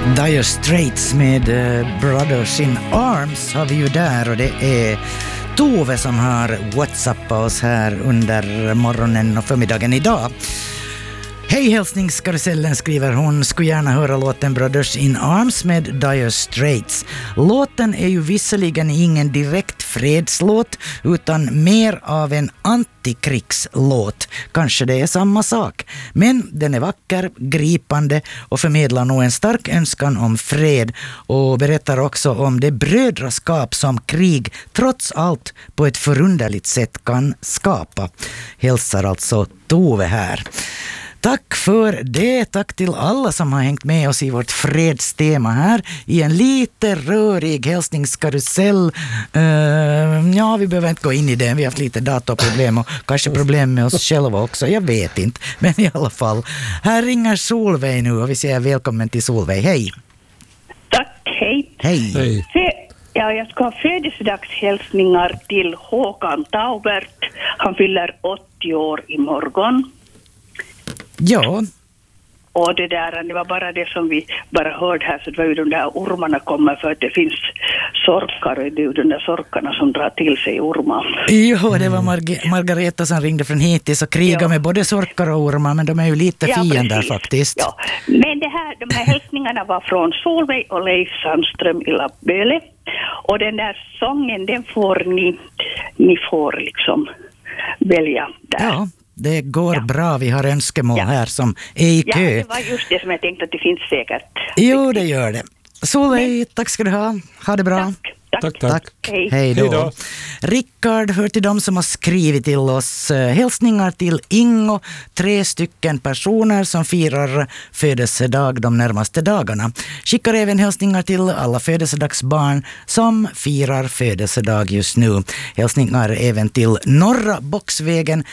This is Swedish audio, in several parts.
Dire Straits med Brothers in Arms har vi ju där, och det är Tove som har WhatsAppat oss här under morgonen och förmiddagen idag. Hej hälsningskarusellen, skriver hon, skulle gärna höra låten Brothers in Arms med Dire Straits. Låten är ju visserligen ingen direkt fredslåt utan mer av en antikrigslåt. Kanske det är samma sak. Men den är vacker, gripande och förmedlar nog en stark önskan om fred och berättar också om det brödraskap som krig trots allt på ett förunderligt sätt kan skapa. Hälsar alltså Tove här. Tack för det. Tack till alla som har hängt med oss i vårt fredstema här i en lite rörig hälsningskarusell. Ja, vi behöver inte gå in i det. Vi har haft lite datorproblem och kanske problem med oss själva också. Jag vet inte. Men i alla fall. Här ringer Solveig nu och vi säger välkommen till Solveig. Hej. Tack, hej. Hej. Ja, jag ska ha födelsedagshälsningar till Håkan Taubert. Han fyller 80 år imorgon. Ja. Och det var bara det som vi bara hörde här, så det var ju de där ormarna kommer för att det finns sorkar, och det är ju de där sorkarna som drar till sig ormar. Jo, det var Margareta som ringde från hittills och krigade med både sorkar och ormar, men de är ju lite fiender faktiskt. Ja, men de här hälsningarna var från Solveig och Leif Sandström i Labböle, och den där sången, den får ni får liksom välja där. Ja. Det går bra, vi har önskemål här som är i kö. Ja, det var just det som jag tänkte att det finns säkert. Jo, det gör det. Solveig, tack ska du ha. Ha det bra. Tack. Hej då. Rickard hör till dem som har skrivit till oss. Hälsningar till Ingo, 3 stycken personer som firar födelsedag de närmaste dagarna. Skickar även hälsningar till alla födelsedagsbarn som firar födelsedag just nu. Hälsningar även till Norra Boxvägen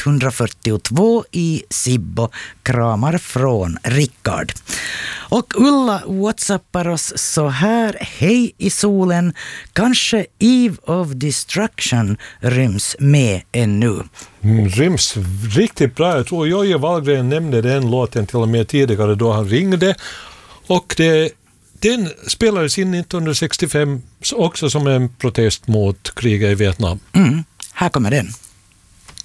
142 i Sibbo. Kramar från Rickard. Och Ulla WhatsAppar oss så här. Hej i solen. Kanske Eve of Destruction ryms med ännu. Ryms riktigt bra. Jag tror Jojje Wahlgren nämnde den låten till och med tidigare då han ringde. Och den spelades in 1965 också som en protest mot kriget i Vietnam. Här kommer den.